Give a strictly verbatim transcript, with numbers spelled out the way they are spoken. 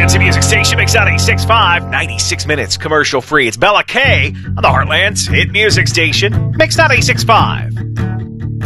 Fancy Music Station, Mix ninety-six point five, ninety-six minutes commercial free. It's Bella K on the Heartland's hit music station, Mix ninety-six point five.